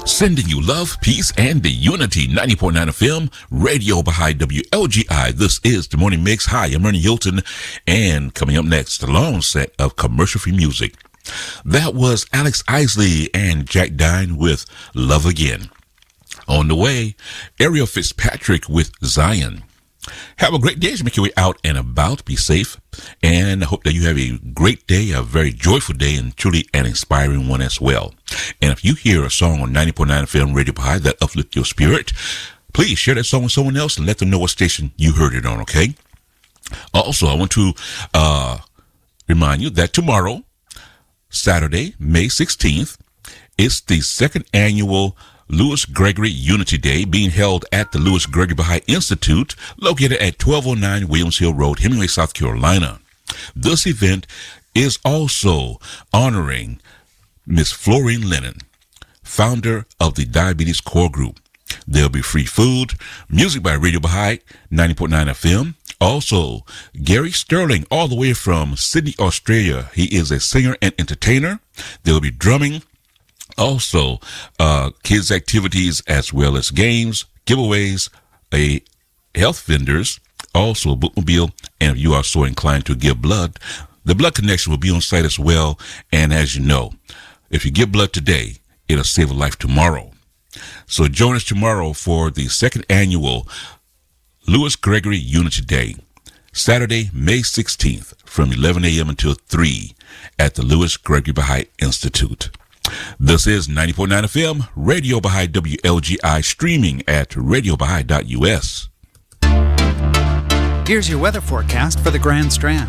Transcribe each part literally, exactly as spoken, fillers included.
Sending you love, peace, and the unity. ninety point nine F M, Radio Baha'i W L G I. This is the Morning Mix. Hi, I'm Ernie Hilton. And coming up next, a long set of commercial-free music. That was Alex Isley and Jack Dine with Love Again. On the way, Ariel Fitzpatrick with Zion. Have a great day as you make your way out and about. Be safe. And I hope that you have a great day, a very joyful day, and truly an inspiring one as well. And if you hear a song on ninety point nine F M Radio Baha'i that uplifts your spirit, please share that song with someone else and let them know what station you heard it on, okay? Also, I want to uh, remind you that tomorrow, Saturday, May sixteenth, is the second annual Louis Gregory Unity Day being held at the Louis Gregory Baha'i Institute located at twelve oh nine Williams Hill Road, Hemingway, South Carolina. This event is also honoring Miss Florine Lennon, founder of the Diabetes Core Group. There'll be free food, music by Radio Baha'i, ninety point nine F M. Also, Gary Sterling, all the way from Sydney, Australia. He is a singer and entertainer. There'll be drumming. Also, uh, kids' activities as well as games, giveaways, a health vendors, also a bookmobile, and if you are so inclined to give blood, the Blood Connection will be on site as well. And as you know, if you give blood today, it'll save a life tomorrow. So join us tomorrow for the second annual Louis Gregory Unity Day, Saturday, May sixteenth, from eleven a.m. until three at the Louis Gregory Baha'i Institute. This is ninety point nine F M, Radio Baha'i W L G I, streaming at radio baha'i dot u s. Here's your weather forecast for the Grand Strand.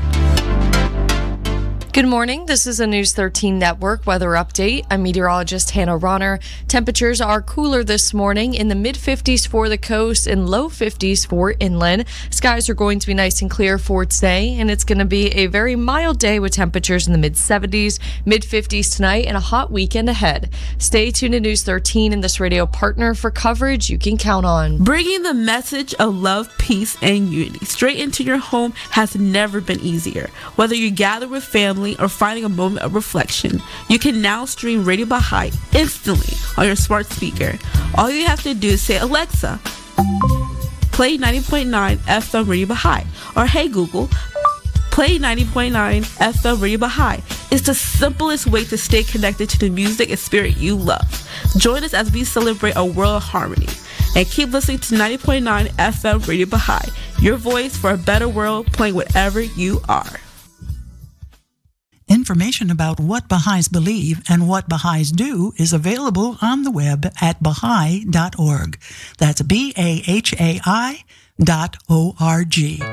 Good morning. This is a News thirteen Network weather update. I'm meteorologist Hannah Ronner. Temperatures are cooler this morning in the mid fifties for the coast and low fifties for inland. Skies are going to be nice and clear for today, and it's going to be a very mild day with temperatures in the mid seventies, mid fifties tonight, and a hot weekend ahead. Stay tuned to News thirteen and this radio partner for coverage you can count on. Bringing the message of love, peace, and unity straight into your home has never been easier. Whether you gather with family or finding a moment of reflection, you can now stream Radio Baha'i instantly on your smart speaker. All you have to do is say, Alexa, play ninety point nine F M Radio Baha'i, or hey Google, play ninety point nine F M Radio Baha'i. It's the simplest way to stay connected to the music and spirit you love. Join us as we celebrate a world of harmony. And keep listening to ninety point nine F M Radio Baha'i, your voice for a better world, playing wherever you are. Information about what Baha'is believe and what Baha'is do is available on the web at baha'i dot org. That's B A H A I dot O R G.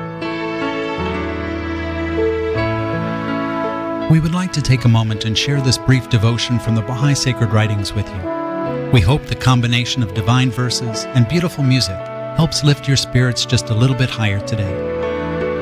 We would like to take a moment and share this brief devotion from the Baha'i Sacred Writings with you. We hope the combination of divine verses and beautiful music helps lift your spirits just a little bit higher today.